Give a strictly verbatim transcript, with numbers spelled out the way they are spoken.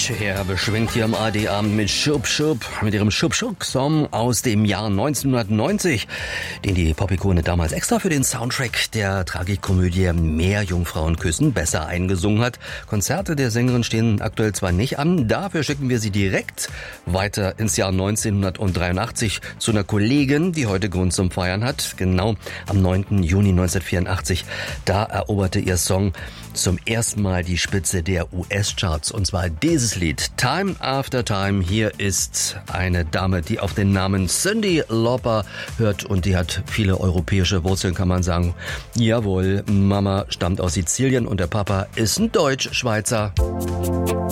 Cher beschwingt hier am A R D-Abend mit Schub Schub, mit ihrem Schub Schub-Song aus dem Jahr neunzehnhundertneunzig, den die Pop-Ikone damals extra für den Soundtrack der Tragikomödie Meerjungfrauen küssen besser eingesungen hat. Konzerte der Sängerin stehen aktuell zwar nicht an, dafür schicken wir sie direkt weiter ins Jahr neunzehnhundertdreiundachtzig zu einer Kollegin, die heute Grund zum Feiern hat. Genau am neunten Juni neunzehnhundertvierundachtzig, da eroberte ihr Song zum ersten Mal die Spitze der U S-Charts, und zwar dieses Lied, Time After Time. Hier ist eine Dame, die auf den Namen Cyndi Lauper hört, und die hat viele europäische Wurzeln, kann man sagen. Jawohl, Mama stammt aus Sizilien und der Papa ist ein Deutsch-Schweizer.